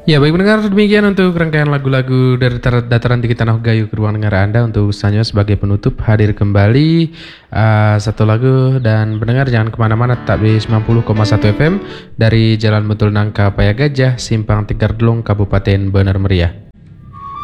Ya baik pendengar, demikian untuk rangkaian lagu-lagu dari dataran tinggi Tanah Gayo ke ruang dengar Anda. Untuk selanjutnya sebagai penutup hadir kembali satu lagu. Dan pendengar jangan kemana-mana, tetap di 90,1 FM dari Jalan Betul Nangka Paya Gajah, Simpang Tegar Delong, Kabupaten Bener Meriah.